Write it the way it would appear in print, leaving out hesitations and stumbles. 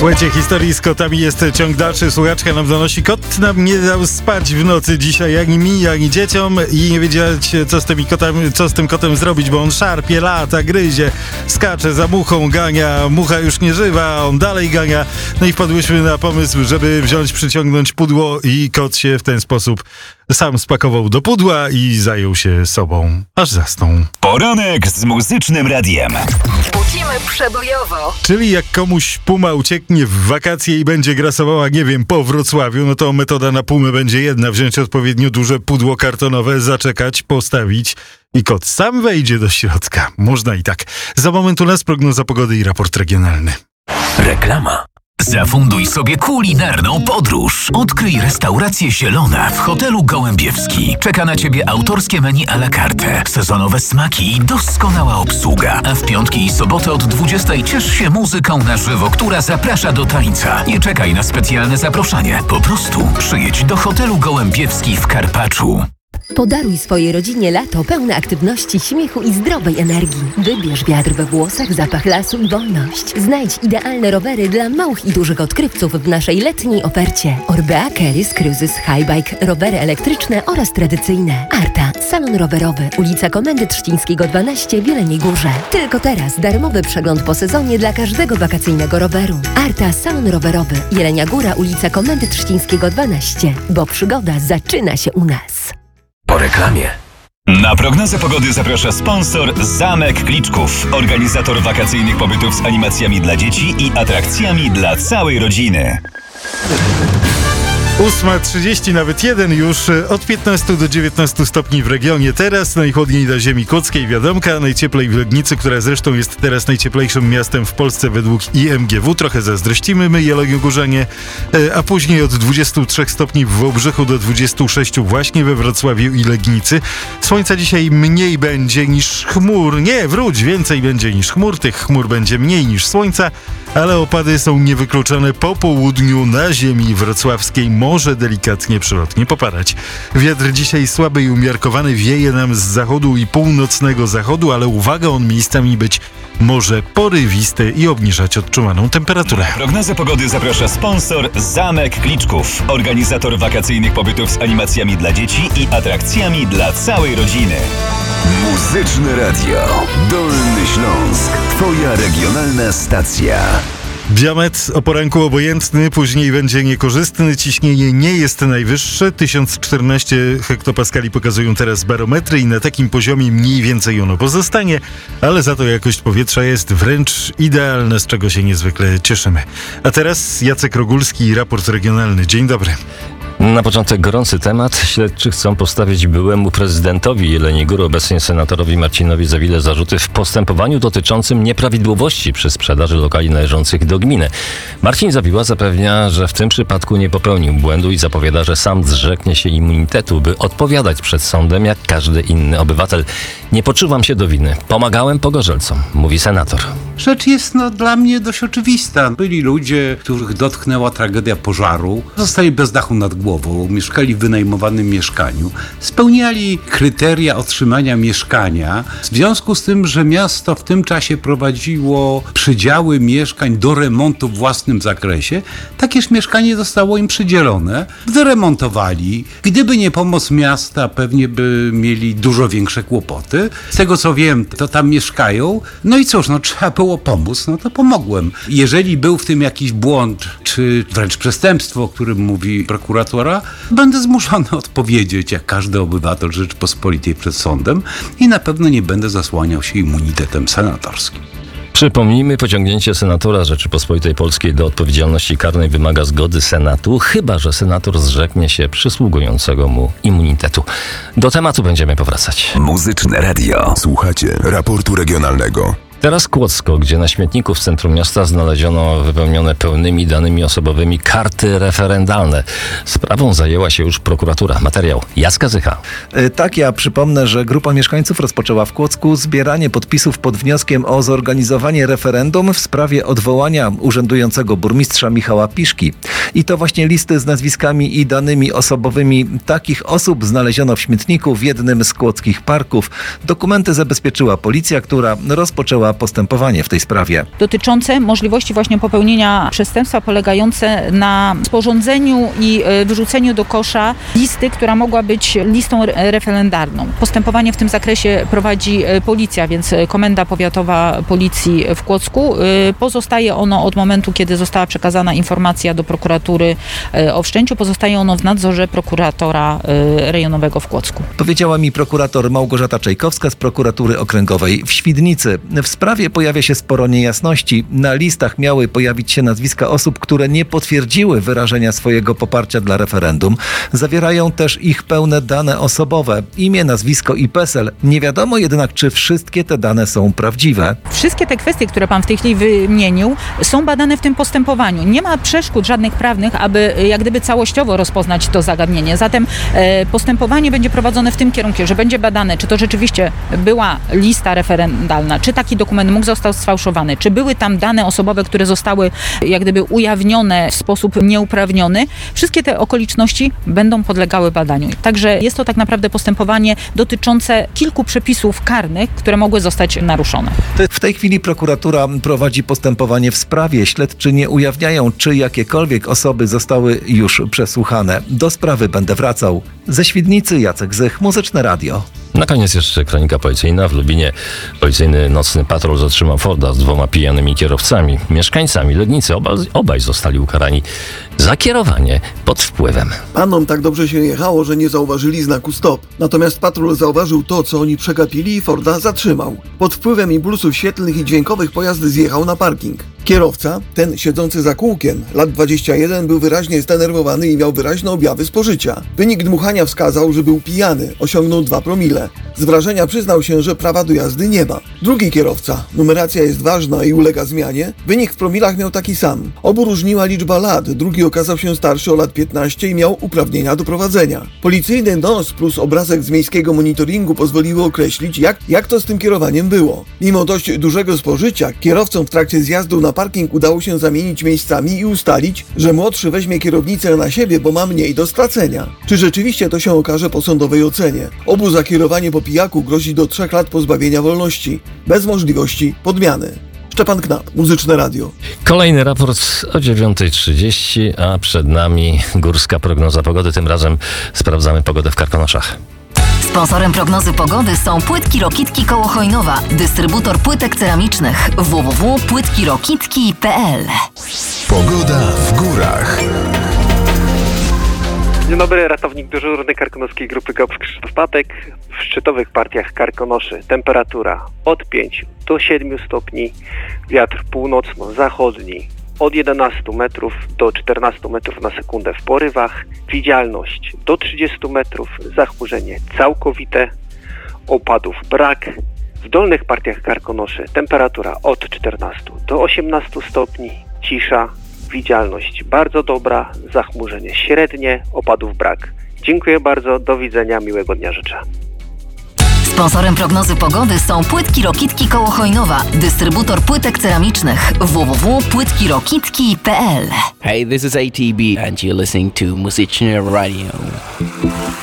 Słuchajcie, historii z kotami jest ciąg dalszy. Słuchaczka nam donosi: kot nam nie dał spać w nocy dzisiaj, ani mi, ani dzieciom, i nie wiedzieć, co z tym kotem zrobić, bo on szarpie, lata, gryzie, skacze za muchą, gania, mucha już nie żywa, on dalej gania. No i wpadłyśmy na pomysł, żeby przyciągnąć pudło, i kot się w ten sposób sam spakował do pudła i zajął się sobą, aż zasnął. Poranek z Muzycznym Radiem. Budzimy przebojowo. Czyli jak komuś puma ucieknie w wakacje i będzie grasowała, nie wiem, po Wrocławiu, no to metoda na pumę będzie jedna: wziąć odpowiednio duże pudło kartonowe, zaczekać, postawić i kot sam wejdzie do środka. Można i tak. Za moment u nas prognoza pogody i raport regionalny. Reklama. Zafunduj sobie kulinarną podróż. Odkryj restaurację Zielona w hotelu Gołębiewski. Czeka na Ciebie autorskie menu à la carte, sezonowe smaki i doskonała obsługa. A w piątki i soboty od 20 ciesz się muzyką na żywo, która zaprasza do tańca. Nie czekaj na specjalne zaproszenie. Po prostu przyjedź do hotelu Gołębiewski w Karpaczu. Podaruj swojej rodzinie lato pełne aktywności, śmiechu i zdrowej energii. Wybierz wiatr we włosach, zapach lasu i wolność. Znajdź idealne rowery dla małych i dużych odkrywców w naszej letniej ofercie. Orbea, Keris, Cruises, Highbike, rowery elektryczne oraz tradycyjne. Arta, salon rowerowy, ulica Komendy Trzcińskiego 12 w Jeleniej Górze. Tylko teraz darmowy przegląd po sezonie dla każdego wakacyjnego roweru. Arta, salon rowerowy, Jelenia Góra, ulica Komendy Trzcińskiego 12, bo przygoda zaczyna się u nas. Po reklamie. Na prognozę pogody zaprasza sponsor Zamek Kliczków, organizator wakacyjnych pobytów z animacjami dla dzieci i atrakcjami dla całej rodziny. 8:30, nawet jeden już, od 15 do 19 stopni w regionie. Teraz najchłodniej na ziemi kłodzkiej, wiadomka, najcieplej w Legnicy, która zresztą jest teraz najcieplejszym miastem w Polsce według IMGW. Trochę zazdrościmy my, Jeleniogórzanie, a później od 23 stopni w Wałbrzychu do 26 właśnie we Wrocławiu i Legnicy. Słońca dzisiaj mniej będzie niż chmur. Nie, więcej będzie niż chmur. Tych chmur będzie mniej niż słońca, ale opady są niewykluczone. Po południu na ziemi wrocławskiej może delikatnie przelotnie popadać. Wiatr dzisiaj słaby i umiarkowany, wieje nam z zachodu i północnego zachodu, ale uwaga, on miejscami być może porywisty i obniżać odczuwaną temperaturę. Prognozę pogody zaprasza sponsor Zamek Kliczków, organizator wakacyjnych pobytów z animacjami dla dzieci i atrakcjami dla całej rodziny. Muzyczne Radio. Dolny Śląsk. Twoja regionalna stacja. Biometr o poranku obojętny, później będzie niekorzystny, ciśnienie nie jest najwyższe, 1014 hektopaskali pokazują teraz barometry i na takim poziomie mniej więcej ono pozostanie, ale za to jakość powietrza jest wręcz idealna, z czego się niezwykle cieszymy. A teraz Jacek Rogulski, raport regionalny. Dzień dobry. Na początek gorący temat. Śledczy chcą postawić byłemu prezydentowi Jeleniej Góry, obecnie senatorowi Marcinowi Zawile, zarzuty w postępowaniu dotyczącym nieprawidłowości przy sprzedaży lokali należących do gminy. Marcin Zawiła zapewnia, że w tym przypadku nie popełnił błędu i zapowiada, że sam zrzeknie się immunitetu, by odpowiadać przed sądem jak każdy inny obywatel. Nie poczuwam się do winy. Pomagałem pogorzelcom, mówi senator. Rzecz jest dla mnie dość oczywista. Byli ludzie, których dotknęła tragedia pożaru, zostali bez dachu nad głową, mieszkali w wynajmowanym mieszkaniu, spełniali kryteria otrzymania mieszkania. W związku z tym, że miasto w tym czasie prowadziło przydziały mieszkań do remontu w własnym zakresie, takież mieszkanie zostało im przydzielone, wyremontowali. Gdyby nie pomoc miasta, pewnie by mieli dużo większe kłopoty. Z tego co wiem, to tam mieszkają. No i cóż, trzeba było pomóc, to pomogłem. Jeżeli był w tym jakiś błąd, czy wręcz przestępstwo, o którym mówi prokuratora, będę zmuszony odpowiedzieć, jak każdy obywatel Rzeczypospolitej przed sądem, i na pewno nie będę zasłaniał się immunitetem senatorskim. Przypomnijmy, pociągnięcie senatora Rzeczypospolitej Polskiej do odpowiedzialności karnej wymaga zgody Senatu, chyba że senator zrzeknie się przysługującego mu immunitetu. Do tematu będziemy powracać. Muzyczne Radio. Słuchacie raportu regionalnego. Teraz Kłodzko, gdzie na śmietniku w centrum miasta znaleziono wypełnione pełnymi danymi osobowymi karty referendalne. Sprawą zajęła się już prokuratura. Materiał Jacka Zycha. Tak, ja przypomnę, że grupa mieszkańców rozpoczęła w Kłodzku zbieranie podpisów pod wnioskiem o zorganizowanie referendum w sprawie odwołania urzędującego burmistrza Michała Piszki. I to właśnie listy z nazwiskami i danymi osobowymi takich osób znaleziono w śmietniku w jednym z kłodzkich parków. Dokumenty zabezpieczyła policja, która rozpoczęła postępowanie w tej sprawie. Dotyczące możliwości właśnie popełnienia przestępstwa polegające na sporządzeniu i wyrzuceniu do kosza listy, która mogła być listą referendarną. Postępowanie w tym zakresie prowadzi policja, więc Komenda Powiatowa Policji w Kłodzku. Pozostaje ono od momentu, kiedy została przekazana informacja do prokuratury o wszczęciu, pozostaje ono w nadzorze prokuratora rejonowego w Kłodzku. Powiedziała mi prokurator Małgorzata Czajkowska z prokuratury okręgowej w Świdnicy. W sprawie pojawia się sporo niejasności. Na listach miały pojawić się nazwiska osób, które nie potwierdziły wyrażenia swojego poparcia dla referendum. Zawierają też ich pełne dane osobowe, imię, nazwisko i PESEL. Nie wiadomo jednak, czy wszystkie te dane są prawdziwe. Wszystkie te kwestie, które pan w tej chwili wymienił, są badane w tym postępowaniu. Nie ma przeszkód żadnych prawnych, aby jak gdyby całościowo rozpoznać to zagadnienie. Zatem postępowanie będzie prowadzone w tym kierunku, że będzie badane, czy to rzeczywiście była lista referendalna, czy taki dokument mógł zostać sfałszowany, czy były tam dane osobowe, które zostały jak gdyby ujawnione w sposób nieuprawniony. Wszystkie te okoliczności będą podlegały badaniu. Także jest to tak naprawdę postępowanie dotyczące kilku przepisów karnych, które mogły zostać naruszone. W tej chwili prokuratura prowadzi postępowanie w sprawie. Śledczy nie ujawniają, czy jakiekolwiek osoby zostały już przesłuchane. Do sprawy będę wracał. Ze Świdnicy Jacek Zych, Muzyczne Radio. Na koniec jeszcze kronika policyjna. W Lubinie policyjny nocny patrol zatrzymał Forda z 2 pijanymi kierowcami. Mieszkańcami Legnicy obaj zostali ukarani za kierowanie pod wpływem. Panom tak dobrze się jechało, że nie zauważyli znaku stop. Natomiast patrol zauważył to, co oni przegapili i Forda zatrzymał. Pod wpływem impulsów świetlnych i dźwiękowych pojazd zjechał na parking. Kierowca, ten siedzący za kółkiem, lat 21, był wyraźnie zdenerwowany i miał wyraźne objawy spożycia. Wynik dmuchania wskazał, że był pijany, osiągnął 2 promile. Z wrażenia przyznał się, że prawa do jazdy nie ma. Drugi kierowca, numeracja jest ważna i ulega zmianie, wynik w promilach miał taki sam. Obu różniła liczba lat, drugi okazał się starszy o lat 15 i miał uprawnienia do prowadzenia. Policyjny nos plus obrazek z miejskiego monitoringu pozwoliły określić, jak to z tym kierowaniem było. Mimo dość dużego spożycia, kierowcom w trakcie zjazdu na parking udało się zamienić miejscami i ustalić, że młodszy weźmie kierownicę na siebie, bo ma mniej do stracenia. Czy rzeczywiście to się okaże po sądowej ocenie? Obu za kierowanie po pijaku grozi do 3 lat pozbawienia wolności, bez możliwości podmiany. Szczepan Knap, Muzyczne Radio. Kolejny raport o 9:30, a przed nami górska prognoza pogody. Tym razem sprawdzamy pogodę w Karkonoszach. Sponsorem prognozy pogody są Płytki Rokitki koło Chojnowa, dystrybutor płytek ceramicznych www.płytkirokitki.pl. Pogoda w górach. Dzień dobry, ratownik dyżurny Karkonoskiej Grupy GOPS Krzysztof Patek. W szczytowych partiach Karkonoszy temperatura od 5 do 7 stopni, wiatr północno-zachodni od 11 metrów do 14 metrów na sekundę w porywach, widzialność do 30 metrów, zachmurzenie całkowite, opadów brak. W dolnych partiach Karkonoszy temperatura od 14 do 18 stopni, cisza, widzialność bardzo dobra, zachmurzenie średnie, opadów brak. Dziękuję bardzo, do widzenia, miłego dnia życzę. Sponsorem prognozy pogody są Płytki Rokitki koło Chojnowa, dystrybutor płytek ceramicznych www.płytkirokitki.pl. Hey, this is ATB and you're listening to Muzyczne Radio.